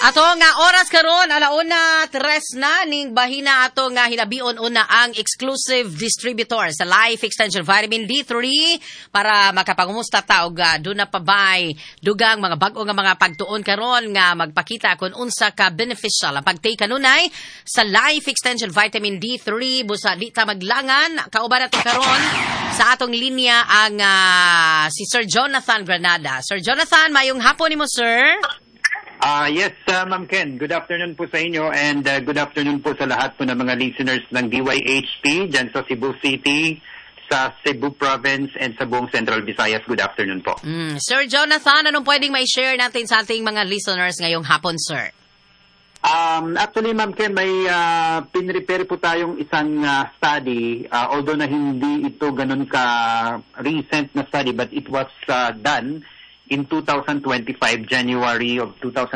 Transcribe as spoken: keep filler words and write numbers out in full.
Ato nga oras karon alauna tres na ning bahina ato nga hinabion una ang exclusive distributor sa Life Extension Vitamin D three para makapangumusta ta og uh, do na pabay dugang mga bag-o nga mga pagtuon karon nga magpakita kung unsa ka beneficial ang pagtake kanunay sa Life Extension Vitamin D three busa di ta maglangan kauban nato karon sa atong linya ang uh, si Sir Jonathan Granada. Sir Jonathan, mayong hapon nimo sir. Uh, yes, uh, Ma'am Ken. Good afternoon po sa inyo and uh, good afternoon po sa lahat po ng mga listeners ng D Y H P dyan sa Cebu City, sa Cebu Province and sa buong Central Visayas. Good afternoon po. Mm. Sir Jonathan, anong pwedeng may share natin sa ating mga listeners ngayong hapon, sir? Um, actually, Ma'am Ken, may uh, pinrepair po tayong isang uh, study, uh, although na hindi ito ganun ka-recent na study, but it was uh, done in two thousand twenty-five, January of two thousand